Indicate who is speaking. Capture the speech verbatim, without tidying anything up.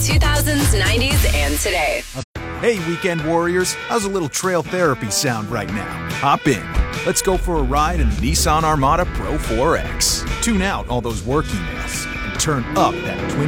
Speaker 1: two thousands, nineties, and today.
Speaker 2: Hey, weekend warriors, how's a little trail therapy sound right now? Hop in. Let's go for a ride in the Nissan Armada Pro four X. Tune out all those work emails and turn up that Twin